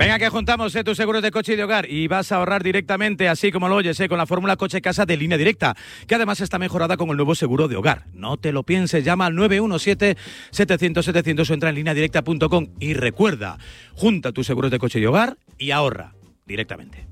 Venga, que juntamos tus seguros de coche y de hogar y vas a ahorrar directamente, así como lo oyes, con la fórmula coche-casa de Línea Directa, que además está mejorada con el nuevo seguro de hogar. No te lo pienses, llama al 917-700-700 o entra en lineadirecta.com y recuerda, junta tus seguros de coche y hogar y ahorra directamente.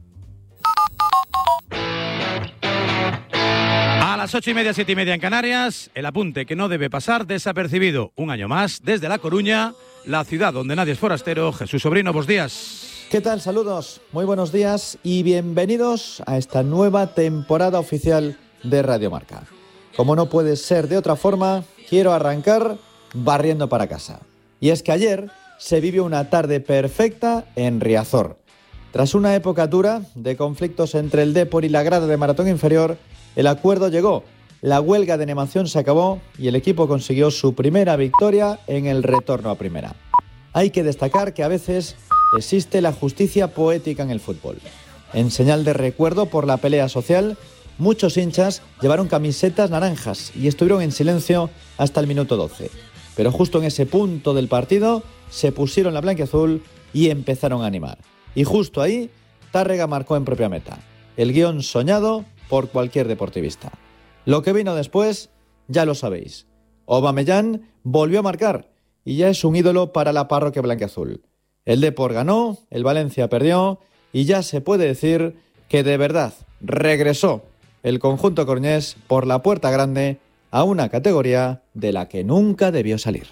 A las 8:30, 7:30 en Canarias, el apunte que no debe pasar desapercibido. Un año más, desde La Coruña, la ciudad donde nadie es forastero. Jesús Sobrino, buenos días. ¿Qué tal? Saludos, muy buenos días y bienvenidos a esta nueva temporada oficial de Radio Marca. Como no puede ser de otra forma, quiero arrancar barriendo para casa. Y es que ayer se vivió una tarde perfecta en Riazor. Tras una época dura de conflictos entre el Depor y la grada de Maratón Inferior, el acuerdo llegó, la huelga de animación se acabó y el equipo consiguió su primera victoria en el retorno a primera. Hay que destacar que a veces existe la justicia poética en el fútbol. En señal de recuerdo por la pelea social, muchos hinchas llevaron camisetas naranjas y estuvieron en silencio hasta el minuto 12. Pero justo en ese punto del partido se pusieron la blanquiazul y empezaron a animar. Y justo ahí, Tárrega marcó en propia meta. El guión soñado por cualquier deportivista. Lo que vino después, ya lo sabéis. Aubameyang volvió a marcar y ya es un ídolo para la parroquia blanquiazul. El Depor ganó, el Valencia perdió y ya se puede decir que de verdad regresó el conjunto coruñés por la puerta grande a una categoría de la que nunca debió salir.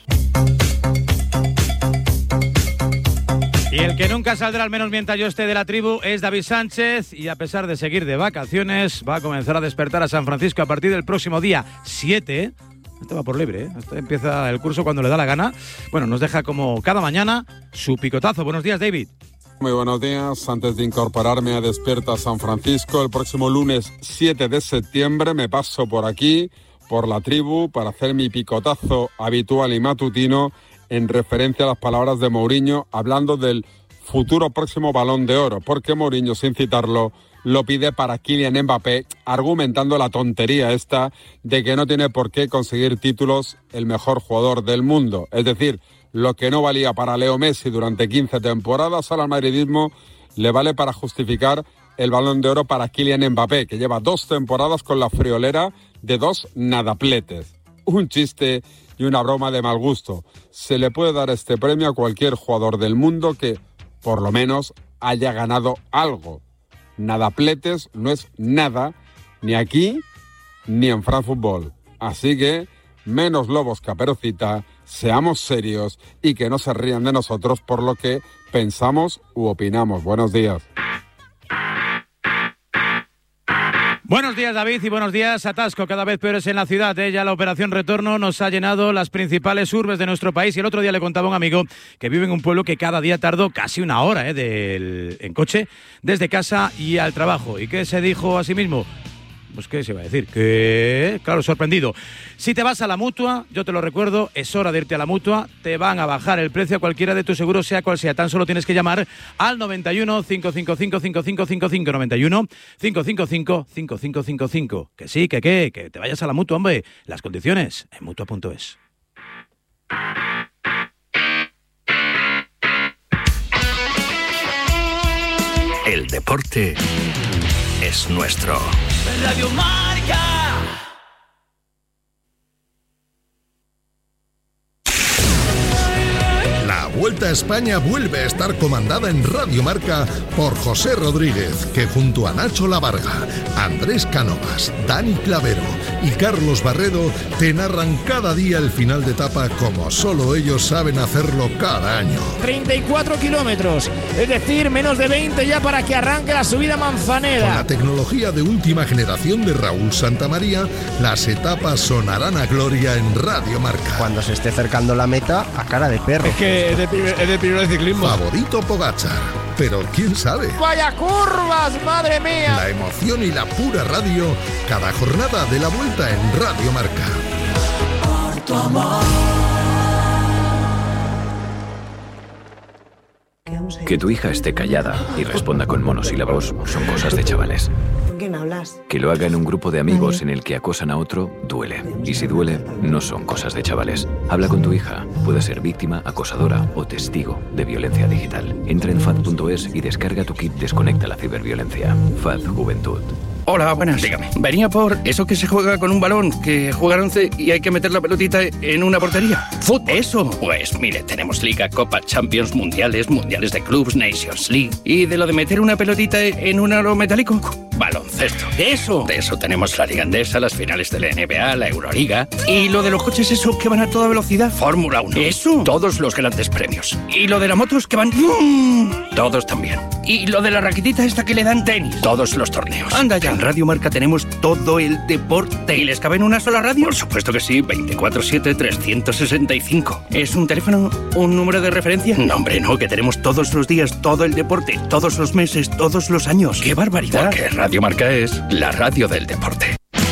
Y el que nunca saldrá, al menos mientras yo esté de la tribu, es David Sánchez, y a pesar de seguir de vacaciones, va a comenzar a despertar a San Francisco a partir del próximo día 7. Este va por libre, ¿eh? Este empieza el curso cuando le da la gana. Bueno, nos deja como cada mañana su picotazo. Buenos días, David. Muy buenos días. Antes de incorporarme a Despierta San Francisco, el próximo lunes 7 de septiembre me paso por aquí, por la tribu, para hacer mi picotazo habitual y matutino en referencia a las palabras de Mourinho hablando del futuro próximo Balón de Oro, porque Mourinho, sin citarlo, lo pide para Kylian Mbappé, argumentando la tontería esta de que no tiene por qué conseguir títulos el mejor jugador del mundo. Es decir, lo que no valía para Leo Messi durante 15 temporadas, al madridismo le vale para justificar el Balón de Oro para Kylian Mbappé, que lleva 2 temporadas con la friolera de 2 nadapletes. Un chiste y una broma de mal gusto. Se le puede dar este premio a cualquier jugador del mundo que, por lo menos, haya ganado algo. Nadapletes no es nada, ni aquí, ni en France Football. Así que, menos lobos caperucita, seamos serios y que no se rían de nosotros por lo que pensamos u opinamos. Buenos días. Buenos días, David, y buenos días. Atasco cada vez peores en la ciudad. Ya la operación Retorno nos ha llenado las principales urbes de nuestro país. Y el otro día le contaba a un amigo que vive en un pueblo que cada día tardó casi una hora en coche desde casa y al trabajo. ¿Y qué se dijo a sí mismo? Pues qué se iba a decir, que claro, sorprendido. Si te vas a la Mutua, yo te lo recuerdo, es hora de irte a la Mutua, te van a bajar el precio a cualquiera de tus seguros, sea cual sea, tan solo tienes que llamar al 91 555 5555, 91 555 5555. Que sí, que te vayas a la Mutua, hombre. Las condiciones en Mutua.es. El deporte es nuestro. Radio Marca. La Vuelta a España vuelve a estar comandada en Radio Marca por José Rodríguez, que junto a Nacho Lavarga, Andrés Cánovas, Dani Clavero y Carlos Barredo te narran cada día el final de etapa como solo ellos saben hacerlo cada año. 34 kilómetros, es decir, menos de 20 ya para que arranque la subida Manzaneda. Con la tecnología de última generación de Raúl Santamaría, las etapas sonarán a gloria en Radio Marca. Cuando se esté acercando la meta, a cara de perro. Es que es de primero de ciclismo. Favorito Pogačar, pero quién sabe. ¡Vaya curvas, madre mía! La emoción y la pura radio, cada jornada de la Vuelta en Radio Marca. Por tu amor. Que tu hija esté callada y responda con monosílabos son cosas de chavales. ¿Con quién hablas? Que lo haga en un grupo de amigos en el que acosan a otro, duele. Y si duele, no son cosas de chavales. Habla con tu hija. Puede ser víctima, acosadora o testigo de violencia digital. Entra en FAD.es y descarga tu kit Desconecta la ciberviolencia. FAD Juventud. Hola, buenas. Dígame. Venía por eso que se juega con un balón, que juega 11 y hay que meter la pelotita en una portería. ¡Fútbol! Eso. Pues mire, tenemos Liga, Copa, Champions, Mundiales, Mundiales de Clubs, Nations League. Y de lo de meter una pelotita en un aro metálico, baloncesto. ¡Eso! De eso tenemos la Liga Endesa, las finales de la NBA, la Euroliga. Y lo de los coches, eso, que van a toda velocidad, Fórmula 1. ¡Eso! Todos los grandes premios. Y lo de las motos, que van... Todos también. Y lo de la raquetita esta que le dan tenis. Todos los torneos. Anda ya. En Radio Marca tenemos todo el deporte. ¿Y les cabe en una sola radio? Por supuesto que sí. 24/7, 365. ¿Es un teléfono? ¿Un número de referencia? No, hombre, no. Que tenemos todos los días, todo el deporte, todos los meses, todos los años. ¡Qué barbaridad! Porque Radio Marca es la radio del deporte.